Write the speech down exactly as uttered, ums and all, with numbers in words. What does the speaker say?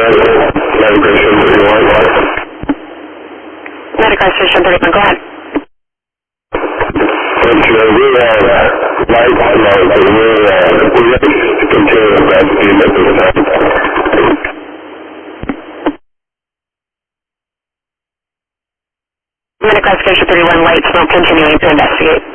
Medical Station thirty-one. Medical Station thirty-one, go ahead. Okay, we have uh, light on those, but we're, uh, we're going to continue with that speed at this time. Medical Station thirty-one, lights, no continuing to investigate.